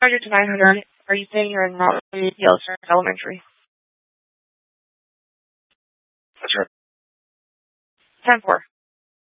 800 to 900. Are you saying you're in Yellowstone Elementary? That's right. 10-4.